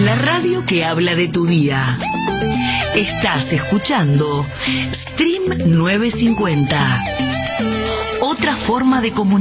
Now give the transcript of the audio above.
La radio que habla de tu día. Estás escuchando Stream 950. Otra forma de comunicar.